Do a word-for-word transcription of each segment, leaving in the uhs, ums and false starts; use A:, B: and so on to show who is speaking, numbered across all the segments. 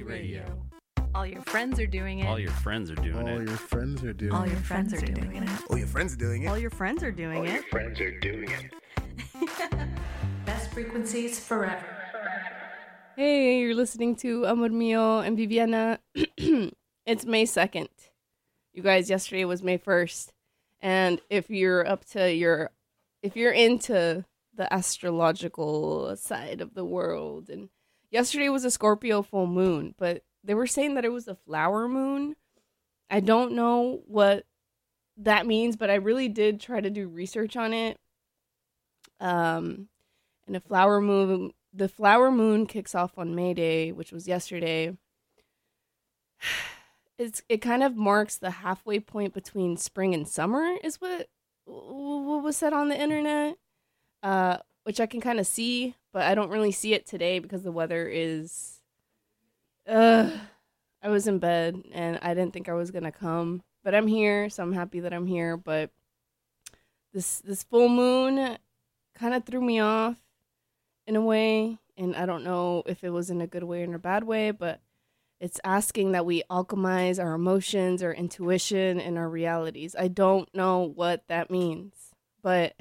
A: Radio.
B: All your friends are doing it.
A: All your friends are doing
C: All
A: it.
C: your friends are doing
B: All
C: it.
B: your friends are doing it.
D: All your friends are doing it.
B: All your friends are doing it.
D: friends are doing it.
B: Best frequencies forever.
E: Hey, you're listening to Amor Mio and Viviana. It's May second. You guys, yesterday was May first. And if you're up to your, if you're into the astrological side of the world, and yesterday was a Scorpio full moon, but they were saying that it was a flower moon. I don't know what that means, but I really did try to do research on it. Um, and a flower moon, the flower moon kicks off on May Day, which was yesterday. It's it kind of marks the halfway point between spring and summer, is what what was said on the internet, uh, which I can kind of see, but I don't really see it today because the weather is. Uh, I was in bed and I didn't think I was gonna come, but I'm here, so I'm happy that I'm here. But this this full moon kind of threw me off in a way, and I don't know if it was in a good way or in a bad way, but it's asking that we alchemize our emotions, our intuition, and our realities. I don't know what that means, but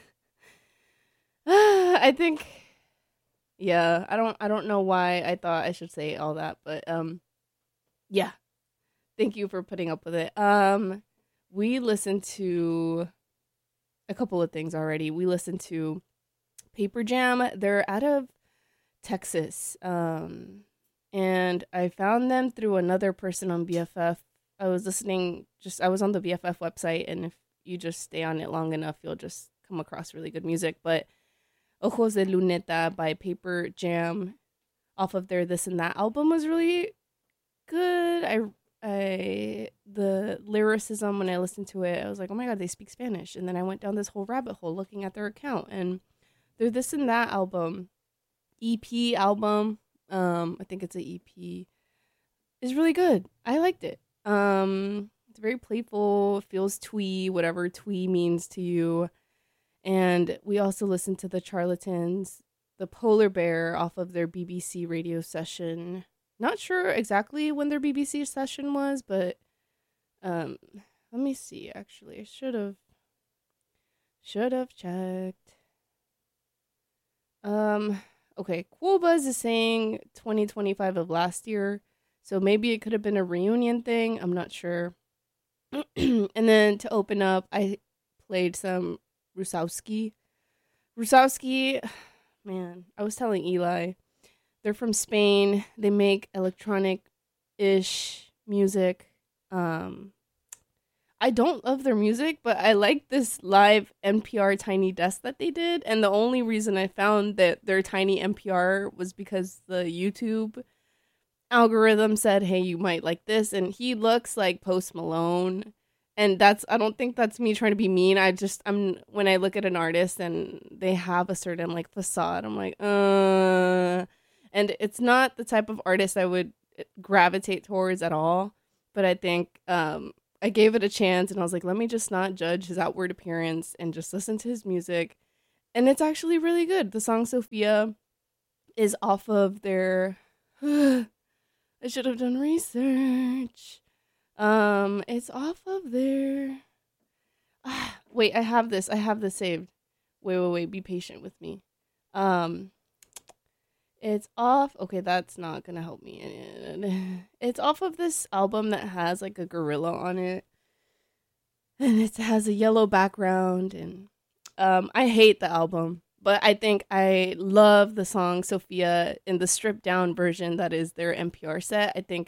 E: I think, yeah, I don't, I don't know why I thought I should say all that, but um, yeah, thank you for putting up with it. Um, we listened to a couple of things already. We listened to Paper Jam. They're out of Texas. Um. And I found them through another person on B F F. I was listening, just I was on the B F F website, and if you just stay on it long enough, you'll just come across really good music. But Ojos de Luneta by Paper Jam, off of their This and That album, was really good. I, I, the lyricism, when I listened to it, I was like, oh my god, they speak Spanish. And then I went down this whole rabbit hole looking at their account, and their This and That album, E P album, Um, I think it's an E P. It's really good. I liked it. Um, it's very playful, feels twee, whatever twee means to you. And we also listened to the Charlatans, the Polar Bear, off of their B B C radio session. Not sure exactly when their B B C session was, but um, let me see. Actually, I should have should have checked. Um. Okay, Cool Buzz is saying twenty twenty-five of last year, so maybe it could have been a reunion thing. I'm not sure. And then to open up, I played some Rusowski. Rusowski, man, I was telling Eli, they're from Spain. They make electronic-ish music. Um, I don't love their music, but I like this live N P R Tiny Desk that they did. And the only reason I found that their Tiny N P R was because the YouTube algorithm said, hey, you might like this. And he looks like Post Malone. And that's, I don't think that's me trying to be mean. I just, I'm, when I look at an artist and they have a certain like facade, I'm like, uh, and it's not the type of artist I would gravitate towards at all. But I think, um, I gave it a chance, and I was like, let me just not judge his outward appearance and just listen to his music. And it's actually really good. The song Sophia is off of their... I should have done research. Um, it's off of their... Wait, I have this. I have this saved. Wait, wait, wait. Be patient with me. Um, It's off... Okay, that's not going to help me. It's off of this album that has, like, a gorilla on it. And it has a yellow background. And um, I hate the album. But I think I love the song Sophia in the stripped-down version that is their N P R set. I think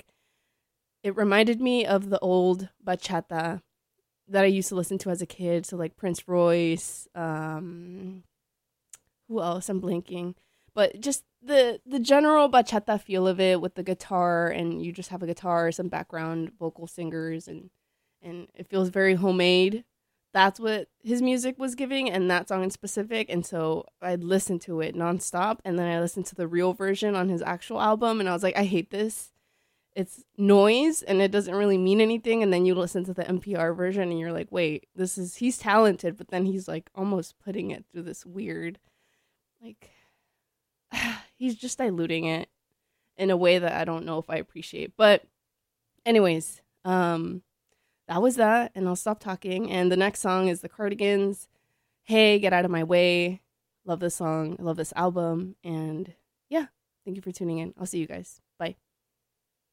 E: it reminded me of the old bachata that I used to listen to as a kid. So, like, Prince Royce. Um, who else? I'm blanking. But just the the general bachata feel of it with the guitar, and you just have a guitar, some background vocal singers, and and it feels very homemade. That's what his music was giving, and that song in specific. And so I listened to it nonstop, and then I listened to the real version on his actual album, and I was like, I hate this. It's noise, and it doesn't really mean anything. And then you listen to the N P R version, and you're like, wait, this is, he's talented, but then he's like almost putting it through this weird, like, he's just diluting it. in a way that I don't know if I appreciate. But anyways, um, that was that, and I'll stop talking. And the next song is The Cardigans. Hey, Get Out of My Way. Love this song. I love this album. And yeah, thank you for tuning in. I'll see you guys.